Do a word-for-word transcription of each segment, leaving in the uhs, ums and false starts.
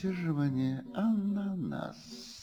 Дайте же мне ананас,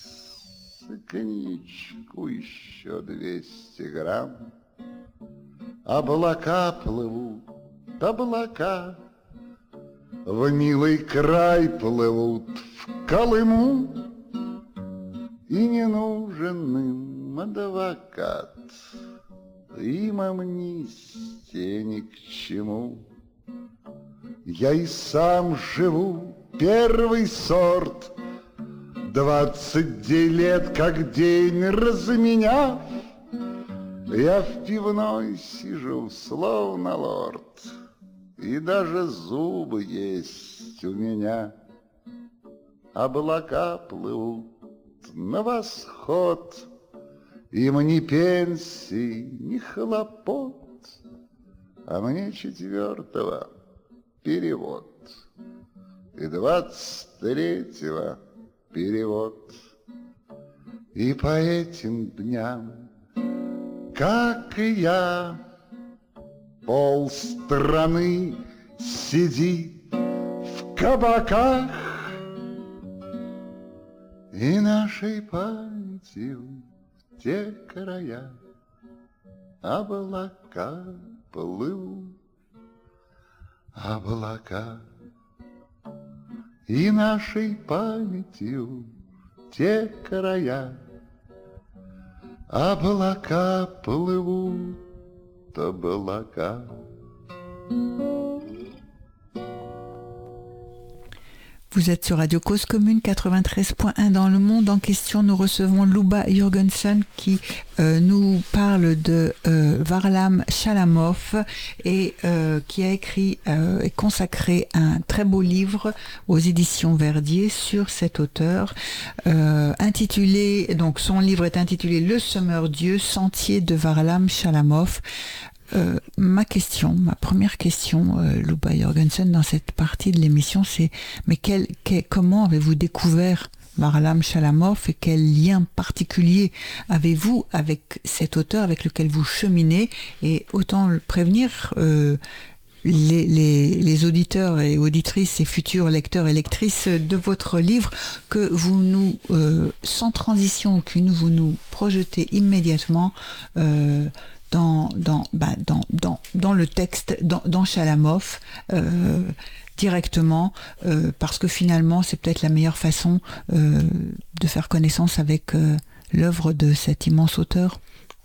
коньячку еще двести грамм. Облака плывут, облака, в милый край плывут в Колыму, и не нужен им адвокат, им амнистия ни к чему. Я и сам живу первый сорт, двадцать лет как день разменяв. Я в пивной сижу, словно лорд, и даже зубы есть у меня. Облака плывут на восход, им ни пенсии, ни хлопот, а мне четвертого перевод и двадцать третьего перевод. И по этим дням, как и я, полстраны сидит в кабаках, и нашей памятью в те края облака плывут, облака. И нашей памятью в те края облака плывут, облака. Vous êtes sur Radio Cause Commune quatre-vingt-treize point un dans le monde. En question, nous recevons Luba Jürgensen qui euh, nous parle de euh, Varlam Chalamov et euh, qui a écrit euh, et consacré un très beau livre aux éditions Verdier sur cet auteur euh, intitulé, donc son livre est intitulé Le Semeur Dieu, Sentier de Varlam Chalamov. Euh, ma question, ma première question, euh, Luba Jürgensen, dans cette partie de l'émission, c'est mais quel, quel, comment avez-vous découvert Varlam Chalamov et quel lien particulier avez-vous avec cet auteur avec lequel vous cheminez? Et autant le prévenir, euh, les, les, les auditeurs et auditrices et futurs lecteurs et lectrices de votre livre, que vous nous, euh, sans transition aucune, vous nous projetez immédiatement euh, dans dans bah dans dans dans le texte, dans dans Chalamov euh, directement, euh, parce que finalement c'est peut-être la meilleure façon euh, de faire connaissance avec euh, l'œuvre de cet immense auteur.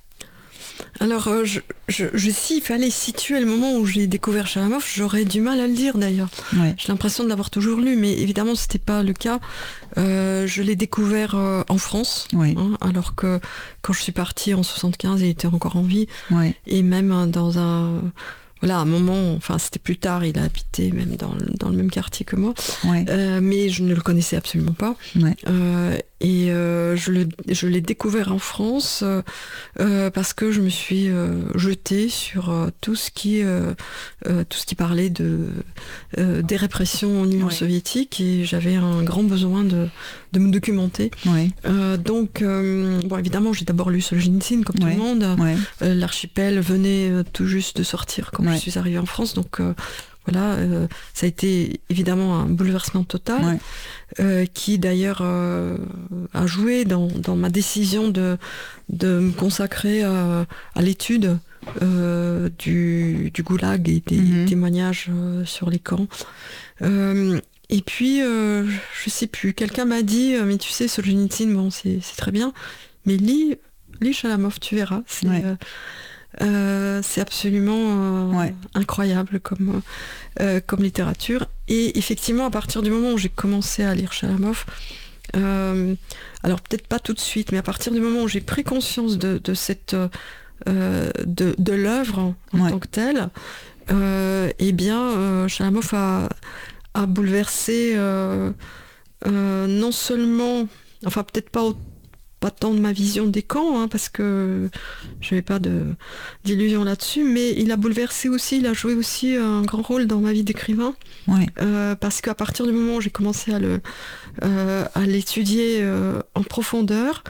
Alors, euh, je, je, je, s'il fallait situer le moment où j'ai découvert Chalamov, j'aurais du mal à le dire d'ailleurs. Ouais. J'ai l'impression de l'avoir toujours lu, mais évidemment, c'était pas le cas. Euh, je l'ai découvert euh, en France, ouais. hein, alors que quand je suis partie en soixante-quinze, il était encore en vie. Ouais. Et même hein, dans un... Voilà, à un moment, enfin c'était plus tard, il a habité même dans le, dans le même quartier que moi, ouais. euh, mais je ne le connaissais absolument pas. Ouais. Euh, et euh, je, le, je l'ai découvert en France euh, parce que je me suis euh, jetée sur euh, tout ce qui euh, euh, tout ce qui parlait de euh, des répressions en Union ouais. soviétique, et j'avais un grand besoin de de me documenter. Ouais. Euh, donc euh, bon, évidemment, j'ai d'abord lu Solzhenitsyn comme ouais. tout le monde. Ouais. Euh, L'archipel venait euh, tout juste de sortir quand ouais. je suis arrivée en France, donc euh, voilà, euh, ça a été évidemment un bouleversement total, ouais. euh, qui d'ailleurs euh, a joué dans, dans ma décision de, de me consacrer à, à l'étude euh, du, du goulag et des mm-hmm. témoignages euh, sur les camps. Euh, et puis, euh, je sais plus, quelqu'un m'a dit, mais tu sais, Solzhenitsyn, bon, c'est, c'est très bien, mais lis, lis Chalamov, tu verras. C'est, ouais. euh, Euh, c'est absolument euh, ouais. incroyable comme, euh, comme littérature. Et effectivement, à partir du moment où j'ai commencé à lire Chalamov, euh, alors peut-être pas tout de suite, mais à partir du moment où j'ai pris conscience de, de, cette, euh, de, de l'œuvre en, en ouais. tant que telle, euh, eh bien, euh, Chalamov a, a bouleversé euh, euh, non seulement, enfin peut-être pas autant, pas tant de ma vision des camps, hein, parce que je n'avais pas de, d'illusion là-dessus, mais il a bouleversé aussi, il a joué aussi un grand rôle dans ma vie d'écrivain, ouais. euh, parce qu'à partir du moment où j'ai commencé à, le, euh, à l'étudier euh, en profondeur,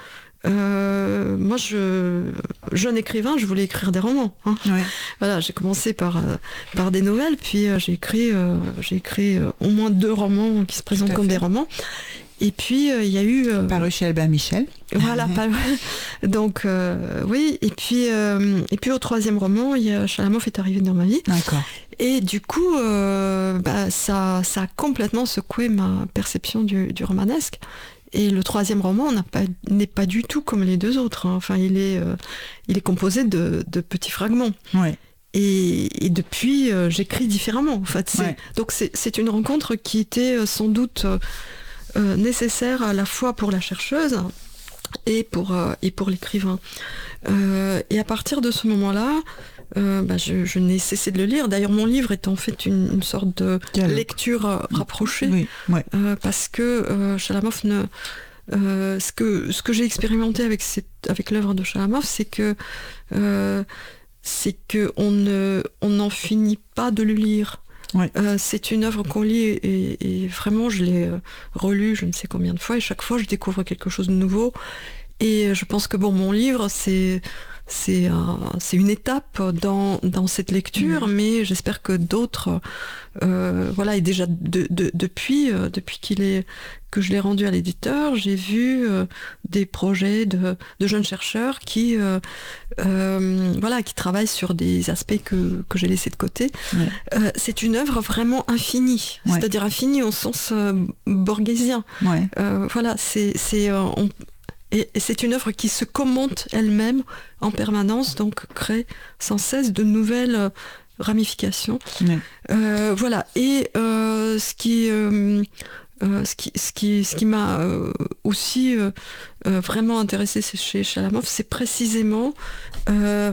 euh, moi, je, jeune écrivain, je voulais écrire des romans. Hein. Ouais. Voilà, j'ai commencé par, euh, par des nouvelles, puis euh, j'ai écrit, euh, j'ai écrit euh, au moins deux romans qui se présentent comme fait. des romans. Et puis, il euh, y a eu... Euh, Paru chez Albin Michel. Voilà, pas... donc euh, oui. Et puis, euh, et puis au troisième roman, y a Chalamov est arrivé dans ma vie. D'accord. Et du coup, euh, bah, ça, ça a complètement secoué ma perception du, du romanesque. Et le troisième roman n'a pas, n'est pas du tout comme les deux autres. Hein. Enfin, il est, euh, il est composé de, de petits fragments. Ouais. Et, et depuis, euh, j'écris différemment. En fait, c'est, ouais. Donc c'est, c'est une rencontre qui était euh, sans doute euh, nécessaire à la fois pour la chercheuse et pour, euh, et pour l'écrivain. Euh, et à partir de ce moment-là, euh, bah, je, je n'ai cessé de le lire. D'ailleurs, mon livre est en fait une, une sorte de Dialogue. lecture euh, rapprochée, oui, ouais. euh, parce que euh, Chalamov ne... Euh, ce que, ce que j'ai expérimenté avec, cette, avec l'œuvre de Chalamov, c'est que euh, c'est qu'on ne, on n'en finit pas de le lire. Ouais. Euh, c'est une œuvre qu'on lit et, et vraiment je l'ai euh, relue je ne sais combien de fois et chaque fois je découvre quelque chose de nouveau et je pense que bon mon livre c'est c'est, un, c'est une étape dans, dans cette lecture, mmh. mais j'espère que d'autres euh, voilà et déjà de, de, depuis euh, depuis qu'il est que je l'ai rendu à l'éditeur, j'ai vu euh, des projets de, de jeunes chercheurs qui euh, euh, voilà qui travaillent sur des aspects que, que j'ai laissés de côté. Ouais. Euh, c'est une œuvre vraiment infinie, ouais. c'est-à-dire infinie au sens euh, borghésien. Ouais. Euh, voilà, c'est c'est euh, on, et, et c'est une œuvre qui se commente elle-même en permanence, donc crée sans cesse de nouvelles ramifications. Ouais. Euh, voilà, et euh, ce qui euh, Euh, ce, qui, ce, qui, ce qui m'a euh, aussi euh, euh, vraiment intéressé chez Chalamov, c'est précisément euh,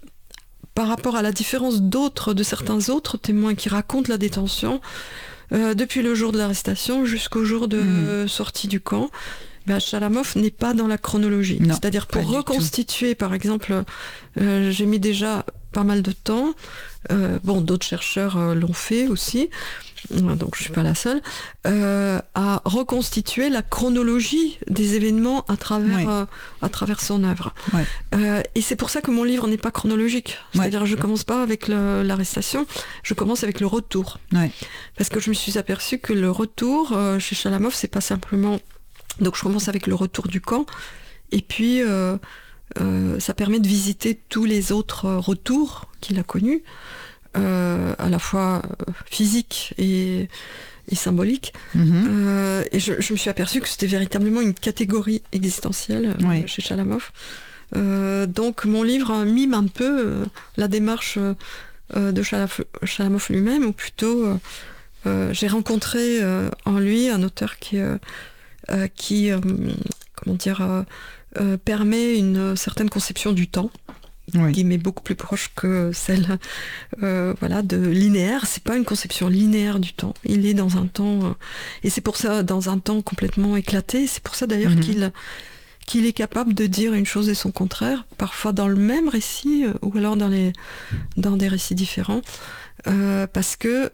par rapport à la différence d'autres, de certains autres témoins qui racontent la détention, euh, depuis le jour de l'arrestation jusqu'au jour de mmh. sortie du camp. Ben, Chalamov n'est pas dans la chronologie. Non, c'est-à-dire pour reconstituer, par exemple, euh, j'ai mis déjà pas mal de temps, euh, bon, d'autres chercheurs euh, l'ont fait aussi, donc je suis pas la seule, euh, à reconstituer la chronologie des événements à travers, oui. euh, à travers son œuvre. Ouais. Euh, et c'est pour ça que mon livre n'est pas chronologique. C'est-à-dire que ouais. je commence pas avec le, l'arrestation, je commence avec le retour. Ouais. Parce que je me suis aperçue que le retour, euh, chez Chalamov, c'est pas simplement... Donc je commence avec le retour du camp, et puis euh, euh, ça permet de visiter tous les autres retours qu'il a connus, euh, à la fois physiques et, et symboliques. Mm-hmm. Euh, et je, je me suis aperçue que c'était véritablement une catégorie existentielle oui. euh, chez Chalamov. Euh, donc mon livre mime un peu euh, la démarche euh, de Chalamov, Chalamov lui-même, ou plutôt euh, euh, j'ai rencontré euh, en lui un auteur qui... Euh, Euh, qui, euh, comment dire, euh, euh, permet une certaine conception du temps, oui. qui m'est beaucoup plus proche que celle, euh, voilà, de linéaire. C'est pas une conception linéaire du temps. Il est dans un temps, euh, et c'est pour ça dans un temps complètement éclaté. C'est pour ça d'ailleurs mm-hmm. qu'il qu'il est capable de dire une chose et son contraire, parfois dans le même récit euh, ou alors dans les dans des récits différents, euh, parce que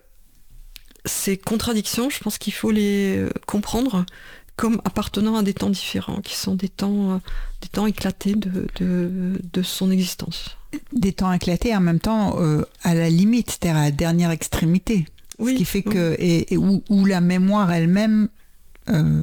ces contradictions, je pense qu'il faut les comprendre comme appartenant à des temps différents, qui sont des temps, euh, des temps éclatés de, de, de son existence. Des temps éclatés en même temps euh, à la limite, c'est-à-dire à la dernière extrémité. Oui, ce qui fait oui. que, et, et où, où la mémoire elle-même euh,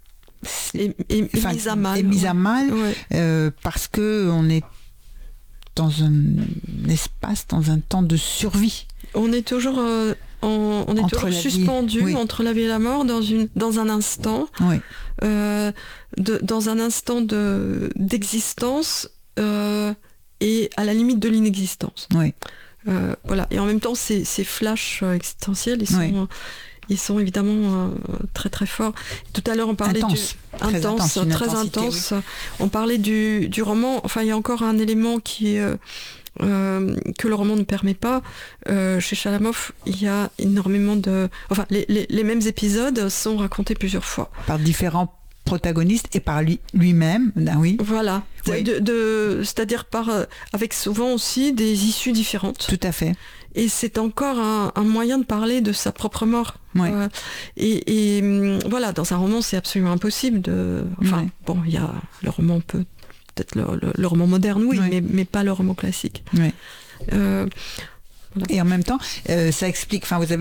est, est, est mise à mal. Est mise ouais. à mal ouais. euh, parce qu'on est dans un espace, dans un temps de survie. On est toujours... Euh, On, on est entre toujours suspendu oui. entre la vie et la mort dans, une, dans un instant, oui. euh, de, dans un instant de, d'existence euh, et à la limite de l'inexistence. Oui. Euh, voilà. Et en même temps, ces, ces flashs existentiels, ils sont, oui. ils sont évidemment euh, très très forts. Tout à l'heure, on parlait intense. du très intense, intense très intense. Oui. On parlait du, du roman. Enfin, il y a encore un élément qui est euh, Euh, que le roman ne permet pas. Euh, chez Chalamov, il y a énormément de... Enfin, les, les, les mêmes épisodes sont racontés plusieurs fois. Par différents protagonistes et par lui, lui-même, ben oui. Voilà. Oui. De, de, c'est-à-dire par, avec souvent aussi des issues différentes. Tout à fait. Et c'est encore un, un moyen de parler de sa propre mort. Ouais. Euh, et, et voilà, dans un roman, c'est absolument impossible de... Enfin, ouais. bon, il y a... Le roman peut... peut-être le, le, le roman moderne, oui, oui. Mais, mais pas le roman classique. Oui. Euh, Voilà. Et en même temps, euh, ça explique, enfin, vous avez